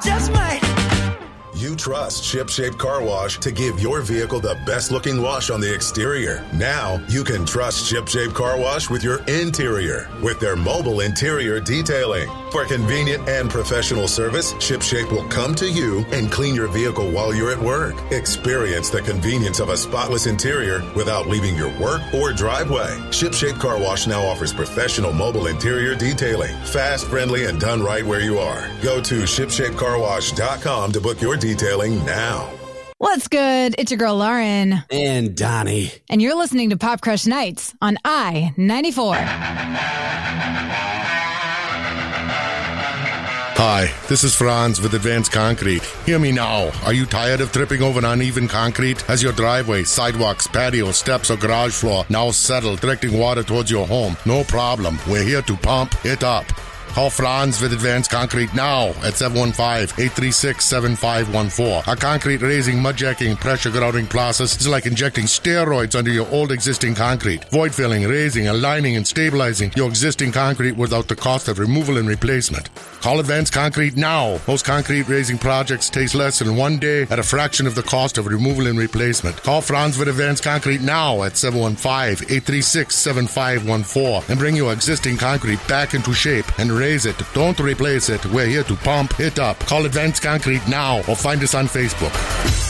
just might. You trust ShipShape Car Wash to give your vehicle the best-looking wash on the exterior. Now, you can trust ShipShape Car Wash with your interior with their mobile interior detailing. For convenient and professional service, ShipShape will come to you and clean your vehicle while you're at work. Experience the convenience of a spotless interior without leaving your work or driveway. ShipShape Car Wash now offers professional mobile interior detailing. Fast, friendly, and done right where you are. Go to ShipShapeCarWash.com to book your detailing now. What's good? It's your girl Lauren. And Donnie. And you're listening to Pop Crush Nights on I-94. Hi, this is Franz with Advanced Concrete. Hear me now. Are you tired of tripping over uneven concrete? Has your driveway, sidewalks, patio, steps, or garage floor now settled, directing water towards your home? No problem. We're here to pump it up. Call Franz with Advanced Concrete now at 715-836-7514. Our concrete raising, mud jacking, pressure grouting process is like injecting steroids under your old existing concrete. Void filling, raising, aligning, and stabilizing your existing concrete without the cost of removal and replacement. Call Advanced Concrete now. Most concrete raising projects takes less than 1 day at a fraction of the cost of removal and replacement. Call Franz with Advanced Concrete now at 715-836-7514 and bring your existing concrete back into shape and raise it. Don't replace it. We're here to pump it up. Call Advanced Concrete now or find us on Facebook.